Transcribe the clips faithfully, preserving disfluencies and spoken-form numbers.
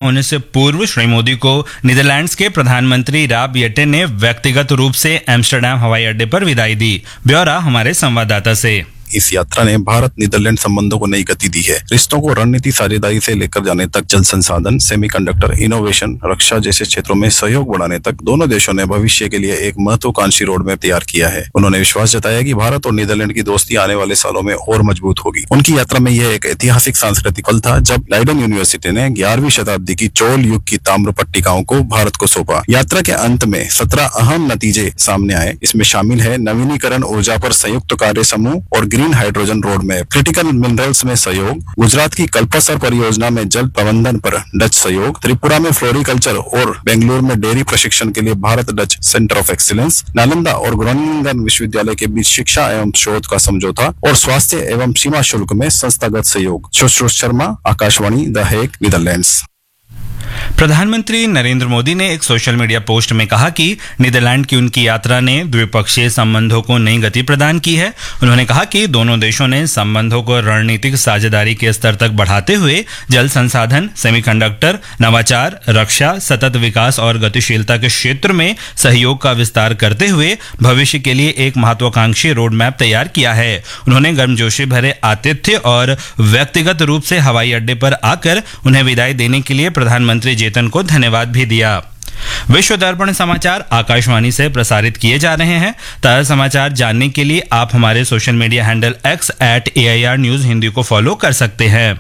होने से पूर्व श्री मोदी को नीदरलैंड्स के प्रधानमंत्री रॉब येटे ने व्यक्तिगत रूप से एम्स्टर्डम हवाई अड्डे पर विदाई दी। ब्यौरा हमारे संवाददाता से। इस यात्रा ने भारत नीदरलैंड संबंधों को नई गति दी है। रिश्तों को रणनीति साझेदारी से लेकर जाने तक, जल संसाधन, सेमीकंडक्टर, इनोवेशन, रक्षा जैसे क्षेत्रों में सहयोग बढ़ाने तक दोनों देशों ने भविष्य के लिए एक महत्वाकांक्षी रोड मैप तैयार किया है। उन्होंने विश्वास जताया कि भारत और नीदरलैंड की दोस्ती आने वाले सालों में और मजबूत होगी। उनकी यात्रा में यह एक ऐतिहासिक सांस्कृतिक पल था जब लाइडन यूनिवर्सिटी ने ग्यारहवीं शताब्दी की चोल युग की ताम्र पट्टिकाओं को भारत को सौंपा। यात्रा के अंत में सत्रह अहम नतीजे सामने आए। इसमें शामिल है नवीनीकरण ऊर्जा पर संयुक्त कार्य समूह और green hydrogen road map, critical minerals में सहयोग, गुजरात की कल्पसर परियोजना में जल प्रबंधन पर डच सहयोग, त्रिपुरा में फ्लोरिकल्चर और बेंगलुरु में डेयरी प्रशिक्षण के लिए Bharat Dutch centre of excellence, Nalanda और ग्रोनिंगन विश्वविद्यालय के बीच शिक्षा एवं शोध का समझौता और स्वास्थ्य एवं सीमा शुल्क में संस्थागत सहयोग। Sushruta Sharma, Akashvani, the Hague, Netherlands. प्रधानमंत्री नरेंद्र मोदी ने एक सोशल मीडिया पोस्ट में कहा कि नीदरलैंड की उनकी यात्रा ने द्विपक्षीय संबंधों को नई गति प्रदान की है। उन्होंने कहा कि दोनों देशों ने संबंधों को रणनीतिक साझेदारी के स्तर तक बढ़ाते हुए जल संसाधन, सेमीकंडक्टर, नवाचार, रक्षा, सतत विकास और गतिशीलता के क्षेत्र में सहयोग का विस्तार करते हुए भविष्य के लिए एक महत्वाकांक्षी रोड मैप तैयार किया है। उन्होंने गर्मजोशी भरे आतिथ्य और व्यक्तिगत रूप से हवाई अड्डे पर आकर उन्हें विदाई देने के लिए प्रधानमंत्री जेतन को धन्यवाद भी दिया। विश्व दर्पण समाचार आकाशवाणी से प्रसारित किए जा रहे हैं। ताजा समाचार जानने के लिए आप हमारे social media handle x eight A I R news Hindi को फॉलो कर सकते हैं।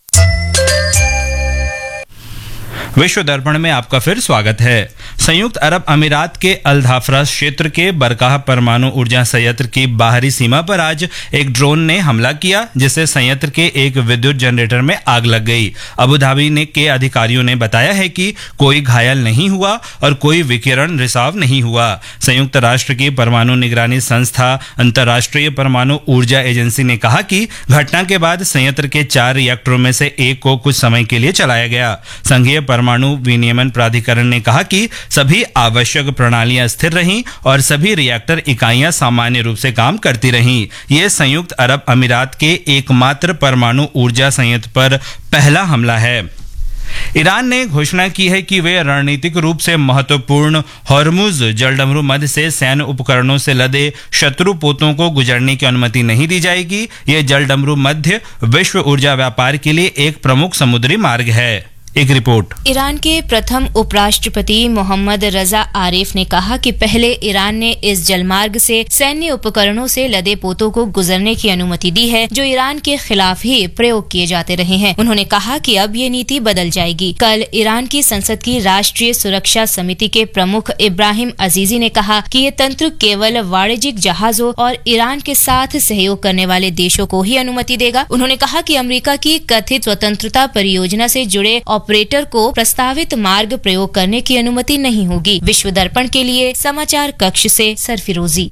विश्व दर्पण में आपका फिर स्वागत है। संयुक्त अरब अमीरात के अल धाफरास क्षेत्र के बरकाह परमाणु ऊर्जा संयंत्र की बाहरी सीमा पर आज एक ड्रोन ने हमला किया, जिससे संयंत्र के एक विद्युत जनरेटर में आग लग गई। अबू धाबी ने के अधिकारियों ने बताया है कि कोई घायल नहीं हुआ और कोई विकिरण रिसाव नहीं हुआ। संयुक्त राष्ट्र की परमाणु निगरानी संस्था अंतर्राष्ट्रीय परमाणु ऊर्जा एजेंसी ने कहा कि घटना के बाद संयंत्र के चार रिएक्टरों में से एक को कुछ समय के लिए चलाया गया। संघीय परमाणु विनियमन प्राधिकरण ने कहा कि सभी आवश्यक प्रणालियां स्थिर रहीं और सभी रिएक्टर इकाइयां सामान्य रूप से काम करती रहीं। यह संयुक्त अरब अमीरात के एकमात्र परमाणु ऊर्जा संयंत्र पर पहला हमला है। ईरान ने घोषणा की है कि वे रणनीतिक रूप से महत्वपूर्ण हॉर्मुज जलडमरू मध्य से सैन्य उपकरणों से लदे शत्रु पोतों को गुजरने की अनुमति नहीं दी जाएगी। यह जलडमरू मध्य विश्व ऊर्जा व्यापार के लिए एक प्रमुख समुद्री मार्ग है। एक रिपोर्ट। ईरान के प्रथम उपराष्ट्रपति मोहम्मद रजा आरिफ ने कहा कि पहले ईरान ने इस जलमार्ग से सैन्य उपकरणों से लदे पोतों को गुजरने की अनुमति दी है, जो ईरान के खिलाफ ही प्रयोग किए जाते रहे हैं। उन्होंने कहा कि अब ये नीति बदल जाएगी। कल ईरान की संसद की राष्ट्रीय सुरक्षा समिति के प्रमुख इब्राहिम अजीजी ने कहा कि ये तंत्र केवल वाणिज्यिक जहाजों और ईरान के साथ सहयोग करने वाले देशों को ही अनुमति देगा। उन्होंने कहा कि अमेरिका की कथित स्वतंत्रता परियोजना से जुड़े ऑपरेटर को प्रस्तावित मार्ग प्रयोग करने की अनुमति नहीं होगी। विश्व दर्पण के लिए समाचार कक्ष से सरफिरोजी।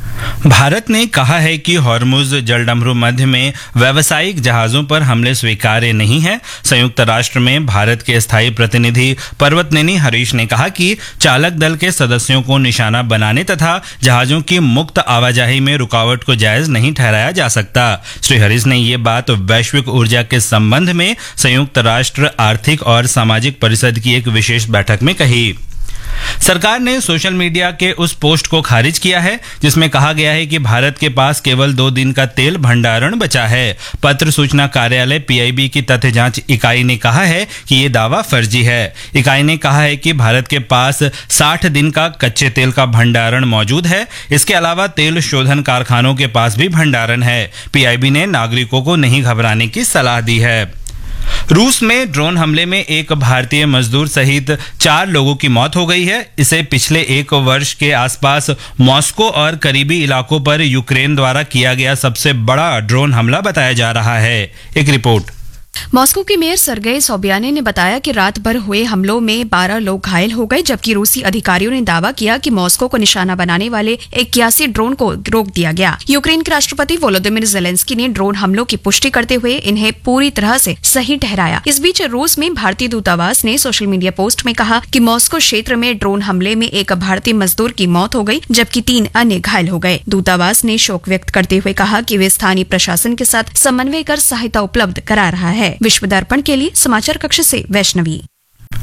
भारत ने कहा है कि हॉर्मुज जलडमरू मध्य में व्यावसायिक जहाजों पर हमले स्वीकार्य नहीं है। संयुक्त राष्ट्र में भारत के स्थायी प्रतिनिधि पर्वतनेनी हरीश ने कहा कि चालक दल के सदस्यों को निशाना बनाने तथा जहाजों की मुक्त आवाजाही में रुकावट को जायज नहीं ठहराया जा सकता। श्री हरीश ने ये बात वैश्विक ऊर्जा के संबंध में संयुक्त राष्ट्र आर्थिक और सामाजिक परिषद की एक विशेष बैठक में कही। सरकार ने सोशल मीडिया के उस पोस्ट को खारिज किया है जिसमें कहा गया है कि भारत के पास केवल दो दिन का तेल भंडारण बचा है। पत्र सूचना कार्यालय पी आई बी की तथ्य जांच इकाई ने कहा है कि ये दावा फर्जी है। इकाई ने कहा है कि भारत के पास साठ दिन का कच्चे तेल का भंडारण मौजूद है। इसके अलावा तेल शोधन कारखानों के पास भी भंडारण है। पी आई बी ने नागरिकों को नहीं घबराने की सलाह दी है। रूस में ड्रोन हमले में एक भारतीय मजदूर सहित चार लोगों की मौत हो गई है। इसे पिछले एक वर्ष के आसपास मॉस्को और करीबी इलाकों पर यूक्रेन द्वारा किया गया सबसे बड़ा ड्रोन हमला बताया जा रहा है। एक रिपोर्ट। मॉस्को के मेयर सर्गेई सोबियाने ने बताया कि रात भर हुए हमलों में बारह लोग घायल हो गए, जबकि रूसी अधिकारियों ने दावा किया कि मॉस्को को निशाना बनाने वाले इक्यासी ड्रोन को रोक दिया गया। यूक्रेन के राष्ट्रपति वोलोदिमिर जेलेंस्की ने ड्रोन हमलों की पुष्टि करते हुए इन्हें पूरी तरह से सही ठहराया। इस बीच रूस में भारतीय दूतावास ने सोशल मीडिया पोस्ट में कहा कि मॉस्को क्षेत्र में ड्रोन हमले में एक भारतीय मजदूर की मौत हो गई, जबकि तीन अन्य घायल हो गए। दूतावास ने शोक व्यक्त करते हुए कहा कि वे स्थानीय प्रशासन के साथ समन्वय कर सहायता उपलब्ध करा रहा है। विश्व दर्पण के लिए समाचार कक्ष से वैष्णवी।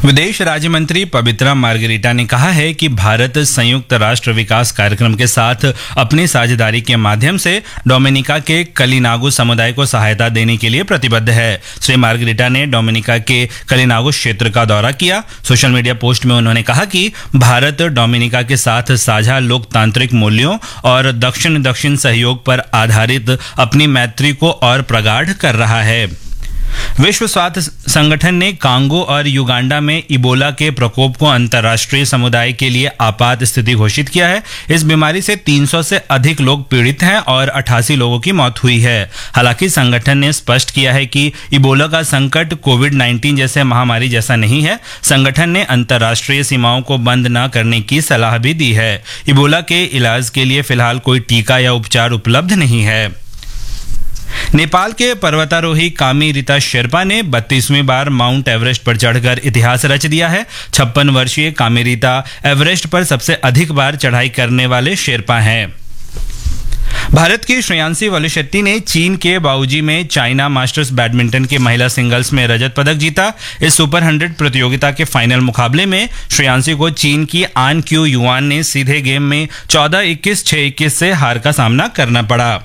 विदेश राज्य मंत्री पवित्रा मार्गरीटा ने कहा है कि भारत संयुक्त राष्ट्र विकास कार्यक्रम के साथ अपनी साझेदारी के माध्यम से डोमिनिका के कलिनागो समुदाय को सहायता देने के लिए प्रतिबद्ध है। श्री मार्गरीटा ने डोमिनिका के कलिनागो क्षेत्र का दौरा किया। सोशल मीडिया पोस्ट में उन्होंने कहा कि भारत डोमिनिका के साथ साझा लोकतांत्रिक मूल्यों और दक्षिण दक्षिण सहयोग पर आधारित अपनी मैत्री को और प्रगाढ़ कर रहा है। विश्व स्वास्थ्य संगठन ने कांगो और युगांडा में इबोला के प्रकोप को अंतर्राष्ट्रीय समुदाय के लिए आपात स्थिति घोषित किया है। इस बीमारी से तीन सौ से अधिक लोग पीड़ित हैं और अट्ठासी लोगों की मौत हुई है। हालांकि संगठन ने स्पष्ट किया है कि इबोला का संकट कोविड उन्नीस जैसे महामारी जैसा नहीं है। संगठन ने अंतर्राष्ट्रीय सीमाओं को बंद न करने की सलाह भी दी है। इबोला के इलाज के लिए फिलहाल कोई टीका या उपचार उपलब्ध नहीं है। नेपाल के पर्वतारोही कामी रीता शेरपा ने बत्तीसवीं बार माउंट एवरेस्ट पर चढ़कर इतिहास रच दिया है। छप्पन वर्षीय कामी रीता एवरेस्ट पर सबसे अधिक बार चढ़ाई करने वाले शेरपा हैं। भारत की श्रेयांसी वलुशेट्टी ने चीन के बाओजी में चाइना मास्टर्स बैडमिंटन के महिला सिंगल्स में रजत पदक जीता। इस सुपर हंड्रेड प्रतियोगिता के फाइनल मुकाबले में श्रेयांसी को चीन की आन क्यू युआन ने सीधे गेम में चौदह इक्कीस छह इक्कीस से हार का सामना करना पड़ा।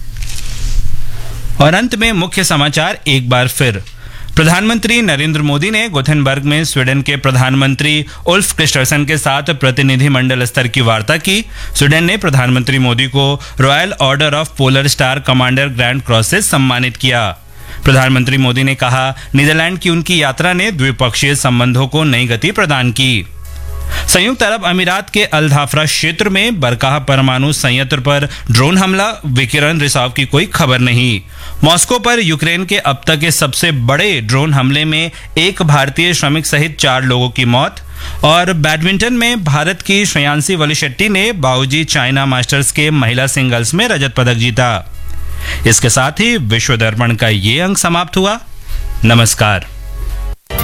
और अंत में मुख्य समाचार एक बार फिर। प्रधानमंत्री नरेंद्र मोदी ने गोथेनबर्ग में स्वीडन के प्रधानमंत्री उल्फ क्रिस्टरसन के साथ प्रतिनिधिमंडल स्तर की वार्ता की। स्वीडन ने प्रधानमंत्री मोदी को royal order of polar star commander grand cross से सम्मानित किया। प्रधानमंत्री मोदी ने कहा, नीदरलैंड की उनकी यात्रा ने द्विपक्षीय संबंधों को नई गति प्रदान की। संयुक्त अरब अमीरात के अल धाफरा क्षेत्र में बरकाह परमाणु संयंत्र पर ड्रोन हमला, विकिरण रिसाव की कोई खबर नहीं। मॉस्को पर यूक्रेन के अब तक के सबसे बड़े ड्रोन हमले में एक भारतीय श्रमिक सहित चार लोगों की मौत। और बैडमिंटन में भारत की श्रेयांसी वलुशेट्टी ने बाओजी चाइना मास्टर्स के महिला सिंगल्स में रजत पदक जीता। इसके साथ ही विश्व दर्पण का ये अंक समाप्त हुआ। नमस्कार।